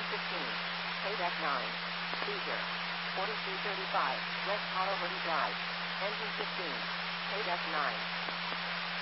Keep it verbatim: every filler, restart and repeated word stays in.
fifteen. Paydeck nine. Seizure. forty-three thirty-five, West Hollowood Drive. Engine fifteen. Paydeck nine.